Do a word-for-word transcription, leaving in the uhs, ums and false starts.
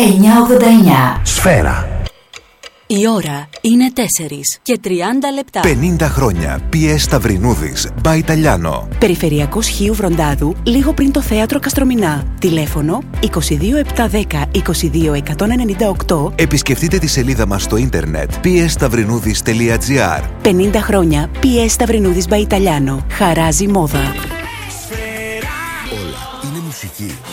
εννιακόσια ογδόντα εννιά. Σφαίρα. Η ώρα είναι τέσσερις και τριάντα λεπτά. πενήντα χρόνια. πι ες Σταυρινούδης. By Italiano. Περιφερειακός Χίου Βροντάδου, λίγο πριν το θέατρο Καστρομηνά. Τηλέφωνο είκοσι δύο επτακόσια δέκα είκοσι δύο εκατόν ενενήντα οκτώ. Επισκεφτείτε τη σελίδα μας στο ίντερνετ πι ες σταυρινούδης τελεία τζι άρ. πενήντα χρόνια πι ες Σταυρινούδης by Italiano. Χαράζει μόδα. Όλα είναι μουσική.